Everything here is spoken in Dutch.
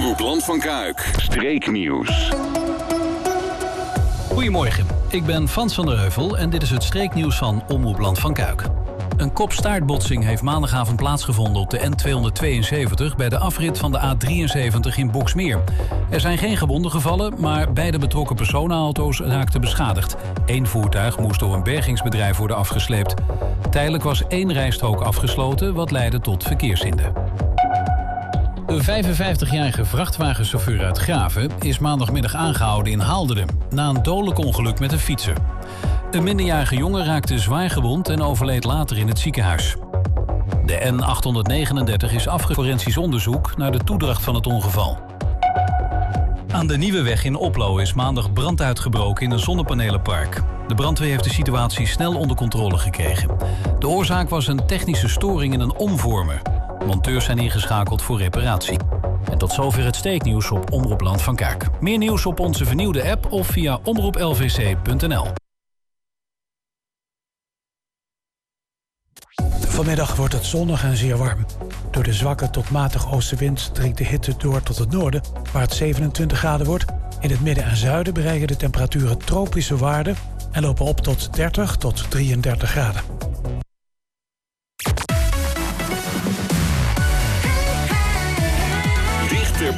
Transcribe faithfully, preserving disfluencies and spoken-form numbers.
Omroep Land van Kuik. Streeknieuws. Goedemorgen, ik ben Frans van der Heuvel en dit is het streeknieuws van Omroep Land van Kuik. Een kop-staartbotsing heeft maandagavond plaatsgevonden op de N tweehonderdtweeënzeventig... bij de afrit van de A drieënzeventig in Boxmeer. Er zijn geen gewonden gevallen, maar beide betrokken personenauto's raakten beschadigd. Eén voertuig moest door een bergingsbedrijf worden afgesleept. Tijdelijk was één rijstrook afgesloten, wat leidde tot verkeershinder. De vijfenvijftigjarige vrachtwagenchauffeur uit Graven is maandagmiddag aangehouden in Haalderen na een dodelijk ongeluk met een fietser. Een minderjarige jongen raakte zwaar gewond en overleed later in het ziekenhuis. De N achthonderdnegenendertig is afge forensisch onderzoek naar de toedracht van het ongeval. Aan de Nieuwe Weg in Oplo is maandag brand uitgebroken in een zonnepanelenpark. De brandweer heeft de situatie snel onder controle gekregen. De oorzaak was een technische storing in een omvormer. Monteurs zijn ingeschakeld voor reparatie. En tot zover het steeknieuws op Omroep Land van Kuik. Meer nieuws op onze vernieuwde app of via omroep l v c punt n l. Vanmiddag wordt het zonnig en zeer warm. Door de zwakke tot matige oostenwind dringt de hitte door tot het noorden, waar het zevenentwintig graden wordt. In het midden en zuiden bereiken de temperaturen tropische waarden en lopen op tot dertig tot drieëndertig graden.